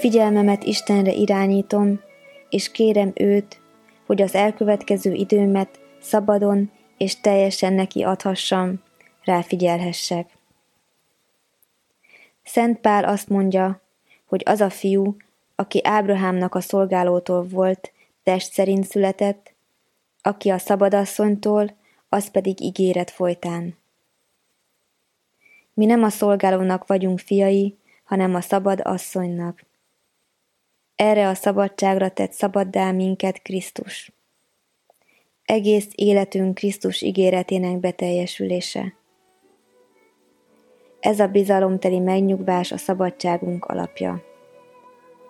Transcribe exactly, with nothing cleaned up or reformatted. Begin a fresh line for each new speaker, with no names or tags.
Figyelmemet Istenre irányítom, és kérem őt, hogy az elkövetkező időmet szabadon és teljesen neki adhassam, ráfigyelhessek. Szent Pál azt mondja, hogy az a fiú, aki Ábrahámnak a szolgálótól volt, test szerint született, aki a szabadasszonytól, az pedig ígéret folytán. Mi nem a szolgálónak vagyunk fiai, hanem a szabad asszonynak. Erre a szabadságra tett szabaddá minket Krisztus. Egész életünk Krisztus ígéretének beteljesülése. Ez a bizalomteli megnyugvás a szabadságunk alapja.